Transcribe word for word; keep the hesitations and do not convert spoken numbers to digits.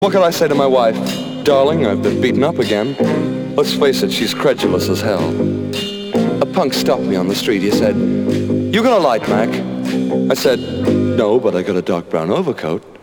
What can I say to my wife? Darling, I've been beaten up again. Let's face it, she's credulous as hell. A punk stopped me on the street. He said, "You got a light, Mac?" I said, "No, but I got a dark brown overcoat."